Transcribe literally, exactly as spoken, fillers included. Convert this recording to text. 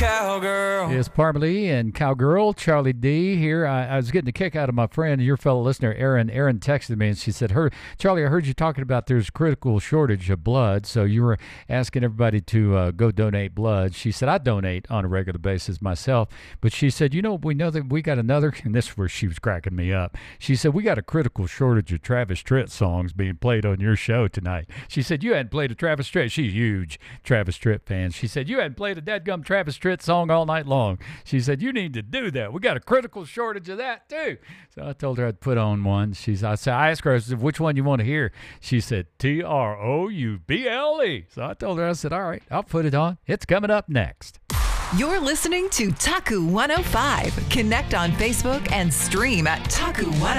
cowgirl. It's Parmalee and Cowgirl, Charlie D here. I, I was getting a kick out of my friend, your fellow listener, Erin. Erin texted me and she said, "Her Charlie, I heard you talking about there's critical shortage of blood, so you were asking everybody to uh, go donate blood." She said, "I donate on a regular basis myself," but she said, "You know, we know that we got another," and this is where she was cracking me up. She said, "We got a critical shortage of Travis Tritt songs being played on your show tonight." She said, "You hadn't played a Travis Tritt." She's a huge Travis Tritt fan. She said, "You hadn't played a dadgum Travis Tritt song all night long." She said, "You need to do that. We got a critical shortage of that too." So I told her I'd put on one. She's, I said, I asked her, I said, "Which one you want to hear?" She said, T R O U B L E. So I told her, I said, "All right, I'll put it on. It's coming up next." You're listening to Taku one oh five. Connect on Facebook and stream at Taku one oh five.